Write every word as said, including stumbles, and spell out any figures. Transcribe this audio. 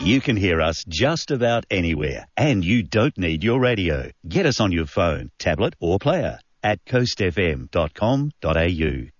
You can hear us just about anywhere, and you don't need your radio. Get us on your phone, tablet or player at coast f m dot com dot a u.